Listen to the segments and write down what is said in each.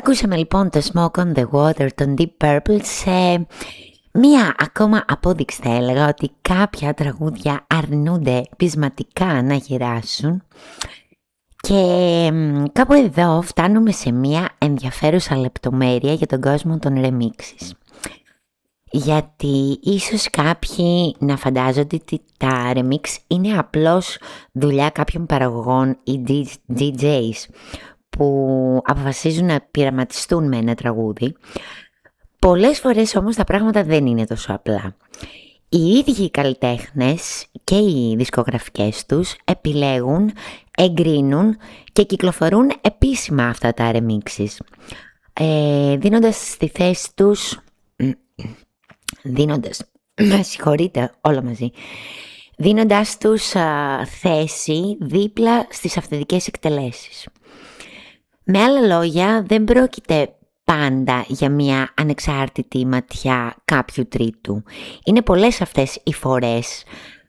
Ακούσαμε λοιπόν το Smoke on the Water των Deep Purple σε μία ακόμα απόδειξη, θα έλεγα, ότι κάποια τραγούδια αρνούνται πεισματικά να γυράσουν. Και κάπου εδώ φτάνουμε σε μία ενδιαφέρουσα λεπτομέρεια για τον κόσμο των remixes. Γιατί ίσως κάποιοι να φαντάζονται ότι τα remix είναι απλώς δουλειά κάποιων παραγωγών ή DJs που αποφασίζουν να πειραματιστούν με ένα τραγούδι. Πολλές φορές όμως τα πράγματα δεν είναι τόσο απλά. Οι ίδιοι οι καλλιτέχνες και οι δισκογραφικές τους επιλέγουν, εγκρίνουν και κυκλοφορούν επίσημα αυτά τα remixes, δίνοντας στη θέση τους, με συγχωρείτε όλα μαζί, δίνοντας τους θέση δίπλα στις αυθεντικές εκτελέσεις. Με άλλα λόγια, δεν πρόκειται πάντα για μια ανεξάρτητη ματιά κάποιου τρίτου. Είναι πολλές αυτές οι φορές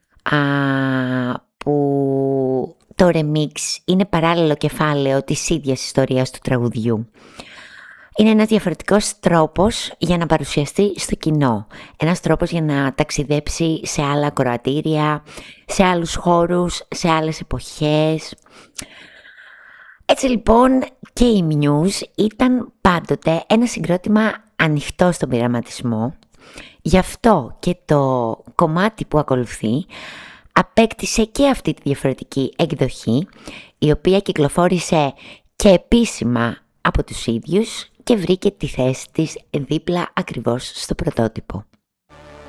που το remix είναι παράλληλο κεφάλαιο της ίδιας ιστορίας του τραγουδιού. Είναι ένας διαφορετικός τρόπος για να παρουσιαστεί στο κοινό. Ένας τρόπος για να ταξιδέψει σε άλλα ακροατήρια, σε άλλους χώρους, σε άλλες εποχές. Έτσι λοιπόν και η Muse ήταν πάντοτε ένα συγκρότημα ανοιχτό στον πειραματισμό. Γι' αυτό και το κομμάτι που ακολουθεί απέκτησε και αυτή τη διαφορετική εκδοχή, η οποία κυκλοφόρησε και επίσημα από τους ίδιους και βρήκε τη θέση της δίπλα ακριβώς στο πρωτότυπο.